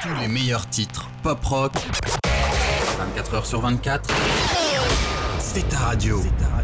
Tous les meilleurs titres pop-rock, 24 heures sur 24, c'est ta radio.